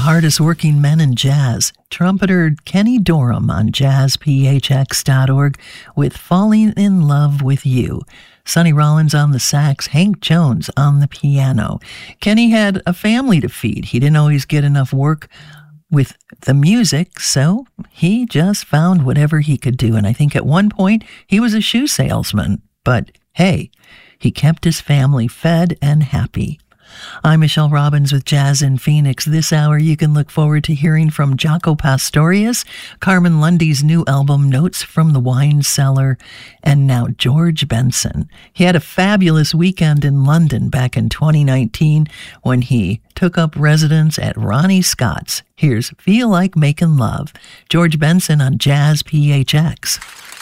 hardest working men in jazz. Trumpeter Kenny Dorham on jazzphx.org with Falling in Love with You. Sonny Rollins on the sax, Hank Jones on the piano. Kenny had a family to feed. He didn't always get enough work with the music, so he just found whatever he could do. And I think at one point he was a shoe salesman. But hey, he kept his family fed and happy. I'm Michelle Robbins with Jazz in Phoenix. This hour you can look forward to hearing from Jaco Pastorius, Carmen Lundy's new album, Notes from the Wine Cellar, and now George Benson. He had a fabulous weekend in London back in 2019 when he took up residence at Ronnie Scott's. Here's Feel Like Making Love, George Benson on Jazz PHX.